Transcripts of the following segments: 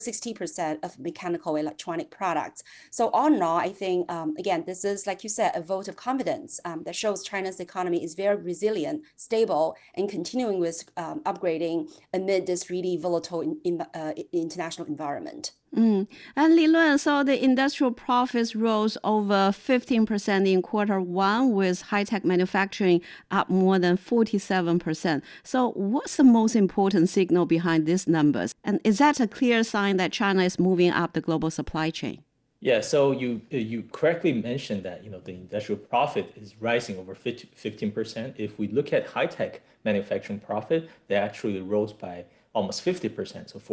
60% of mechanical electronic products. So all in all, I think, again, this is, like you said, a vote of confidence that shows China's economy is very resilient, stable, and continuing with upgrading amid this really volatile international environment. And Li Luan, so the industrial profits rose over 15% in quarter one, with high-tech manufacturing up more than 47%. So what's the most important signal behind these numbers? And is that a clear sign that China is moving up the global supply chain? Yeah, so you correctly mentioned that the industrial profit is rising over 15%. If we look at high-tech manufacturing profit, they actually rose by almost 50%, so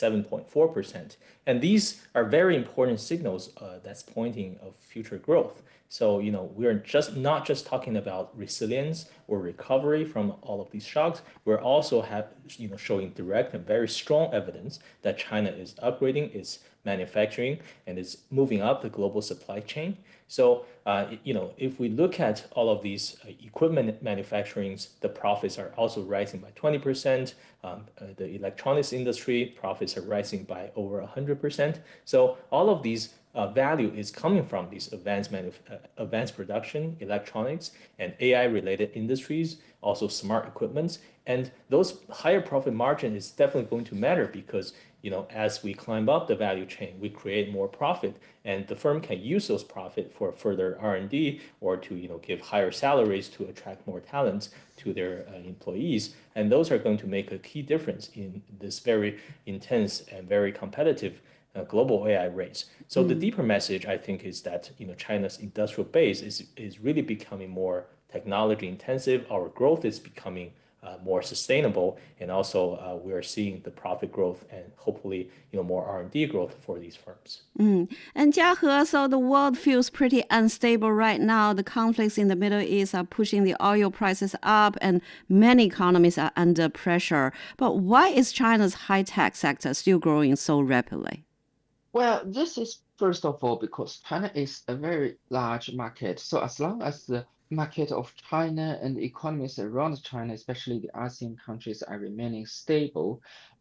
47.4%. And these are very important signals that's pointing of future growth. So, we're just not just talking about resilience or recovery from all of these shocks. We're also showing direct and very strong evidence that China is upgrading its manufacturing and is moving up the global supply chain. So, if we look at all of these equipment manufacturings, the profits are also rising by 20%. The electronics industry profits are rising by over 100%. So all of these value is coming from these advanced production, electronics, and AI-related industries, also smart equipments. And those higher profit margin is definitely going to matter because as we climb up the value chain, we create more profit, and the firm can use those profit for further R&D or to give higher salaries to attract more talents to their employees. And those are going to make a key difference in this very intense and very competitive global AI race. So the deeper message, I think, is that China's industrial base is really becoming more technology intensive. Our growth is becoming more sustainable, and also we are seeing the profit growth and hopefully more R&D growth for these firms. And Jiahe, so the world feels pretty unstable right now. The conflicts in the Middle East are pushing the oil prices up, and many economies are under pressure. But why is China's high-tech sector still growing so rapidly? Well, this is first of all because China is a very large market. So as long as the market of China and the economies around China, especially the ASEAN countries, are remaining stable,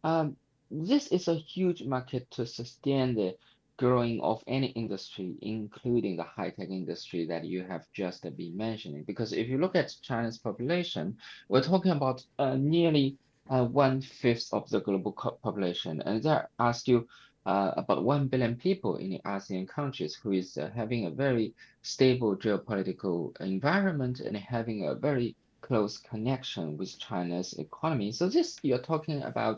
this is a huge market to sustain the growing of any industry, including the high-tech industry that you have just been mentioning. Because if you look at China's population, we're talking about nearly 1/5 of the global population, and there are still about 1 billion people in the ASEAN countries who is having a very stable geopolitical environment and having a very close connection with China's economy. So this you're talking about,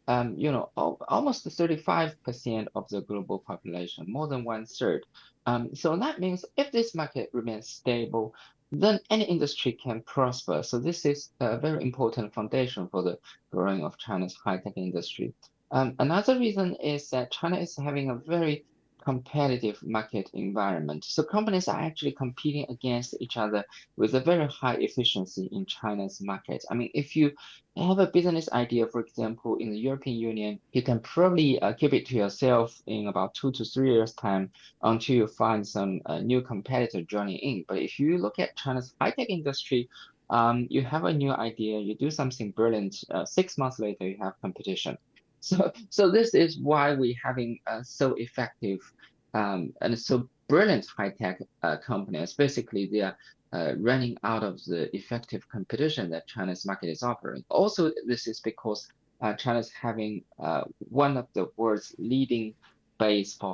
almost 35% of the global population, more than 1/3. So that means if this market remains stable, then any industry can prosper. So this is a very important foundation for the growing of China's high-tech industry. Another reason is that China is having a very competitive market environment. So companies are actually competing against each other with a very high efficiency in China's market. I mean, if you have a business idea, for example, in the European Union, you can probably keep it to yourself in about 2 to 3 years' time until you find some new competitor joining in. But if you look at China's high-tech industry, you have a new idea, you do something brilliant, 6 months later, you have competition. So this is why we're having so effective and so brilliant high-tech companies. Basically, they are running out of the effective competition that China's market is offering. Also, this is because China's having one of the world's leading base for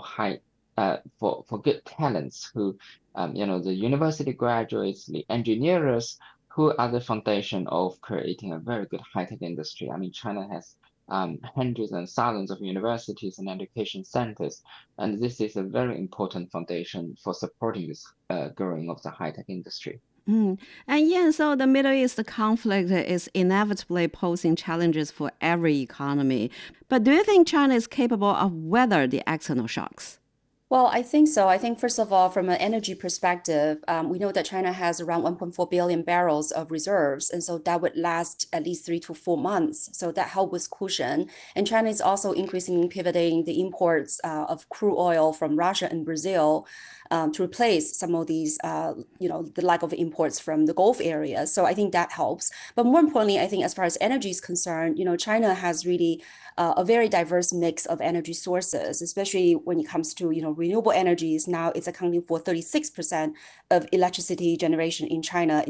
for good talents who, the university graduates, the engineers, who are the foundation of creating a very good high-tech industry. I mean, China has hundreds and thousands of universities and education centers, and this is a very important foundation for supporting this growing of the high-tech industry. And yeah, so the Middle East conflict is inevitably posing challenges for every economy. But do you think China is capable of weather the external shocks? Well, I think so. I think, first of all, from an energy perspective, we know that China has around 1.4 billion barrels of reserves. And so that would last at least 3 to 4 months. So that helps with cushion. And China is also increasingly pivoting the imports of crude oil from Russia and Brazil to replace some of these, the lack of imports from the Gulf area. So I think that helps. But more importantly, I think as far as energy is concerned, China has really a very diverse mix of energy sources, especially when it comes to, renewable energies. Now it's accounting for 36% of electricity generation in China